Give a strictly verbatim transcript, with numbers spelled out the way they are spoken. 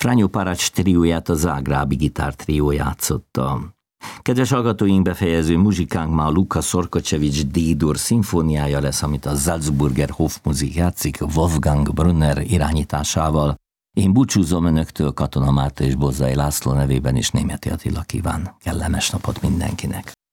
Franjo Paracs trióját a zágrábi gitártrió játszotta. Kedves hallgatóink, befejező muzsikánk ma a Luka Szorkocsevics D-dur szimfóniája lesz, amit a Salzburger Hofmusik játszik Wolfgang Brunner irányításával. Én búcsúzom önöktől, Katona Márta és Bozzai László nevében, és Németi Attila kíván kellemes napot mindenkinek.